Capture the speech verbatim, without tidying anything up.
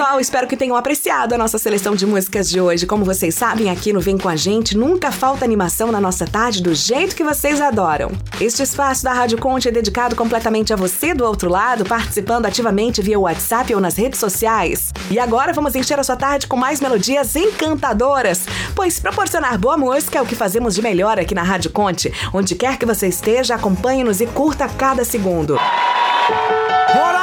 pessoal, espero que tenham apreciado a nossa seleção de músicas de hoje. Como vocês sabem, aqui no Vem Com a Gente nunca falta animação na nossa tarde do jeito que vocês adoram. Este espaço da Rádio Conte é dedicado completamente a você do outro lado, participando ativamente via WhatsApp ou nas redes sociais. E agora vamos encher a sua tarde com mais melodias encantadoras, pois proporcionar boa música é o que fazemos de melhor aqui na Rádio Conte. Onde quer que você esteja, acompanhe-nos e curta cada segundo.